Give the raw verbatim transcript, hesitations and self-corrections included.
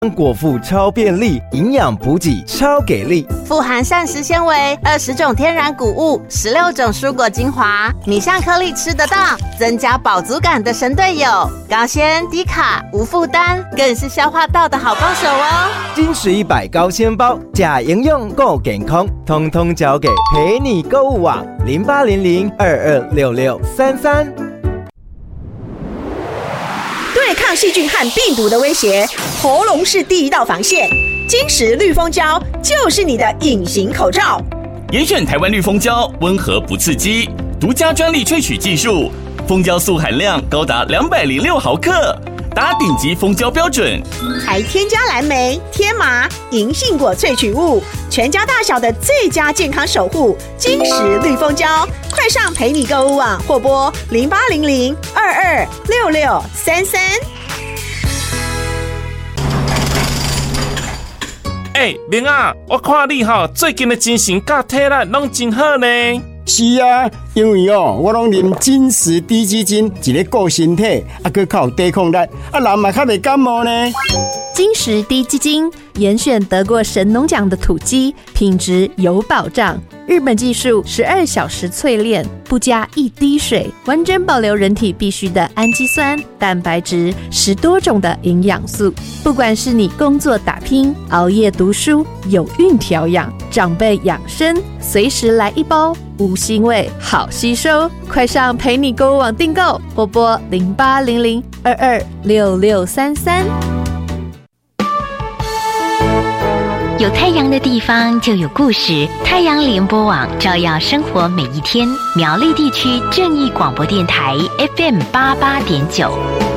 果腹超便利，营养补给超给力， 富含膳食纤维、二十种天然谷物、十六种蔬果精华，你像颗粒吃得到，增加饱足感的神队友。高纤、低卡、无负担，更是消化道的好帮手哦。 金石一百高纤包，假营养够健康，通通交给陪你购物网零八零零二二六六三三。 对抗细菌和病毒的威胁，喉咙是第一道防线。金石绿蜂胶就是你的隐形口罩。 严选台湾绿蜂胶，温和不刺激，独家专利萃取技术，蜂胶素含量高达两百零六毫克，达顶级蜂胶标准， 还添加蓝莓、天麻、银杏果萃取物，全家大小的最佳健康守护。金石绿蜂胶，快上陪你购物网或拨零八零零二二六六三三。 哎，明啊，我看你哈最近的精神甲体力拢真好呢。 是啊，因为哦，我拢啉金石低基金，一个顾身体，啊，佮较有抵抗力，啊，人嘛较袂感冒呢。 金石低基金严选得过神农奖的土鸡，品质有保障。日本技术十二小时淬炼，不加一滴水，完整保留人体必需的氨基酸、蛋白质，十多种的营养素。不管是你工作打拼、熬夜读书、有孕调养、长辈养生，随时来一包，无腥味，好吸收。快上陪你购物网订购，拨拨零八零零二二六六三三。 有太阳的地方就有故事，太阳联播网照耀生活每一天。苗栗地区正义广播电台 F M 八八点九。